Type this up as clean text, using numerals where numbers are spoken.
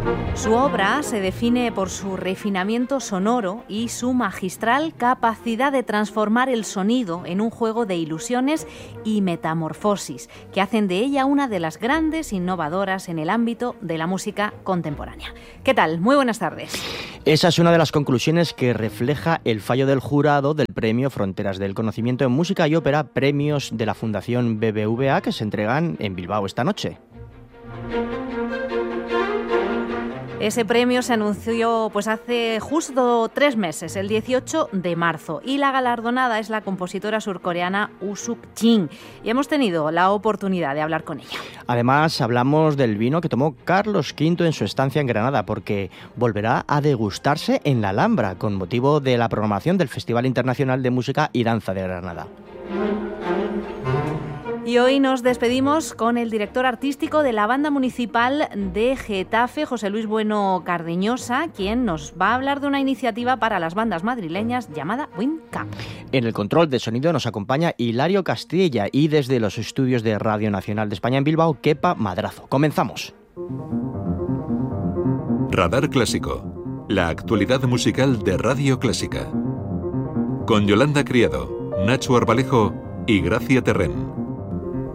Su obra se define por su refinamiento sonoro y su magistral capacidad de transformar el sonido en un juego de ilusiones y metamorfosis, que hacen de ella una de las grandes innovadoras en el ámbito de la música contemporánea. ¿Qué tal? Muy buenas tardes. Esa es una de las conclusiones que refleja el fallo del jurado del Premio Fronteras del Conocimiento en Música y Ópera, premios de la Fundación BBVA que se entregan en Bilbao esta noche. Ese premio se anunció hace justo 3 meses, el 18 de marzo, y la galardonada es la compositora surcoreana Woo Suk-jin, y hemos tenido la oportunidad de hablar con ella. Además, hablamos del vino que tomó Carlos V en su estancia en Granada, porque volverá a degustarse en la Alhambra, con motivo de la programación del Festival Internacional de Música y Danza de Granada. Y hoy nos despedimos con el director artístico de la Banda Municipal de Getafe, José Luis Bueno Cardeñosa, quien nos va a hablar de una iniciativa para las bandas madrileñas llamada WindCamp. En el control de sonido nos acompaña Hilario Castilla y desde los estudios de Radio Nacional de España en Bilbao, Kepa Madrazo. Comenzamos. Radar Clásico, la actualidad musical de Radio Clásica. Con Yolanda Criado, Nacho Arbalejo y Gracia Terrén.